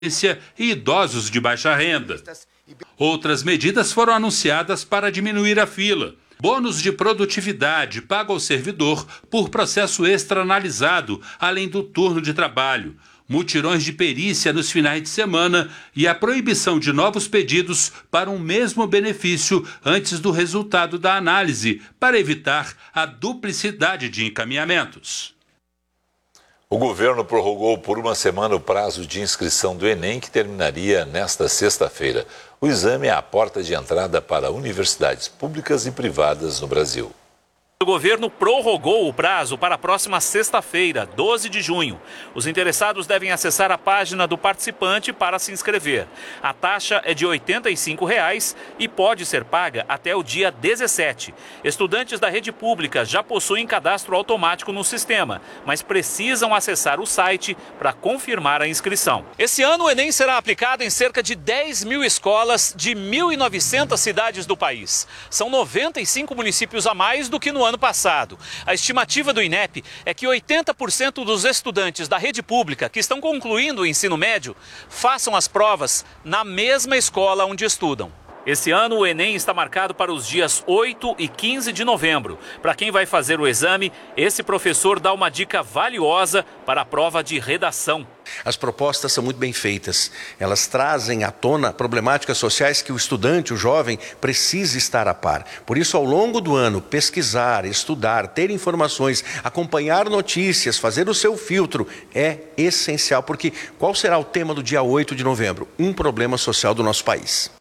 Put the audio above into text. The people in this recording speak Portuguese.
e idosos de baixa renda. Outras medidas foram anunciadas para diminuir a fila. Bônus de produtividade pago ao servidor por processo extra-analisado, além do turno de trabalho. Mutirões de perícia nos finais de semana e a proibição de novos pedidos para um mesmo benefício antes do resultado da análise, para evitar a duplicidade de encaminhamentos. O governo prorrogou por uma semana o prazo de inscrição do Enem, que terminaria nesta sexta-feira. O exame é a porta de entrada para universidades públicas e privadas no Brasil. O governo prorrogou o prazo para a próxima sexta-feira, 12 de junho. Os interessados devem acessar a página do participante para se inscrever. A taxa é de R$ 85,00 e pode ser paga até o dia 17. Estudantes da rede pública já possuem cadastro automático no sistema, mas precisam acessar o site para confirmar a inscrição. Esse ano o Enem será aplicado em cerca de 10 mil escolas de 1.900 cidades do país. São 95 municípios a mais do que no ano passado. A estimativa do INEP é que 80% dos estudantes da rede pública que estão concluindo o ensino médio façam as provas na mesma escola onde estudam. Esse ano o Enem está marcado para os dias 8 e 15 de novembro. Para quem vai fazer o exame, esse professor dá uma dica valiosa para a prova de redação. As propostas são muito bem feitas. Elas trazem à tona problemáticas sociais que o estudante, o jovem, precisa estar a par. Por isso, ao longo do ano, pesquisar, estudar, ter informações, acompanhar notícias, fazer o seu filtro é essencial. Porque qual será o tema do dia 8 de novembro? Um problema social do nosso país.